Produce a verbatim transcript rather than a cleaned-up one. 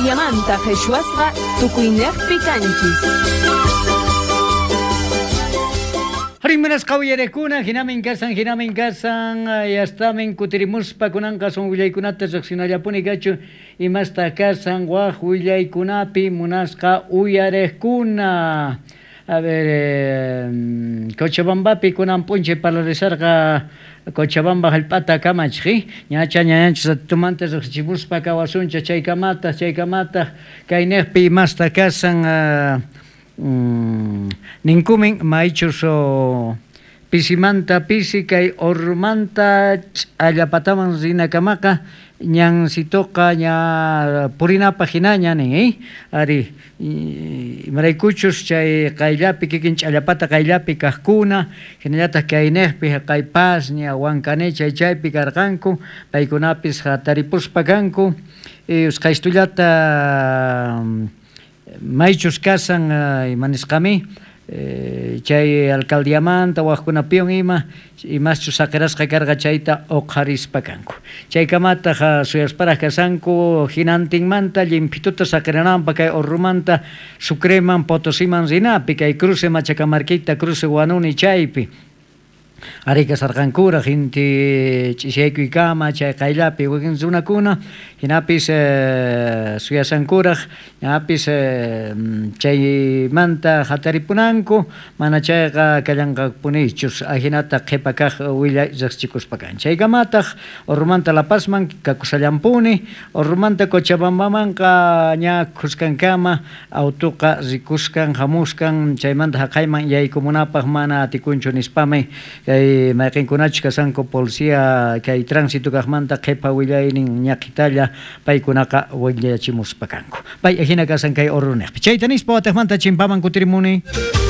alcaldiamanta Jeshuasra tukuynekpi kanchis. Harimunas kawiyarekuna, hinamin kasan, hinamin kasan, yastamin kutirimuspa kunanka son willaykunata seccionallapuni gachu imasta kasan waj willaykunapi munasqa uyarekuna. A ver, eh, Cochabambapi kunan punche parlarizarqa Cochabamba hallp'ata kamachqi ñacha ñañanchis tumantas riqchimuspa kawasuncha chaykamata chaykamata kaynekpi imasta kasan uh, um, ninkumin maychuso pisimanta pisi kay ormanta allapataman rinakamaqa ñan sitoqa ña purinapaq hinaña nin eh ari maraykuchus chay qayllapi kikin ch'allapata qayllapi kaqkuna hinallataq kaynekpi qaypas ña wankane chay chaypi karqanku paykunapis hataripuspa kanku usqaystullata maychus kasan imanisqami Eh, chay alcaldiamanta waqkunapiwan ima imaschu saqirasqa karqa chayta uqharispa kanku chaykamata suyasparaq kasanku hinantinmanta llimpituta saqirananpa kay urrumanta Sucreman Potosiman rinapi kay cruce Machacamarquita cruce Wanuni chaypi ari kasarqankura hinti ch'isiyaykuykama chay qayllapi wakin runakuna hinapis eh, suyasankuraq ñapis eh, chaymanta hataripunanku mana chayqa kallanqapunichus ahinata qhipa kaq willay riqchikuspa kan chaykamataq urrumanta La Pazman kakusallampuni urrumanta Cochabambamanqa ña qusqankama autoqa rikusqan hamusqan chaymanta haqayman yaykumunapaq mana atikunchu nispami kay mayqinkunachu kasanku policía kay tránsito kaqmanta qhipa willaynin ñaqitalla paykunaqa willachimuspa kanku pay hina kasan kay urrunekpi chayta nispa wataqmanta chimpaman kutirimuni.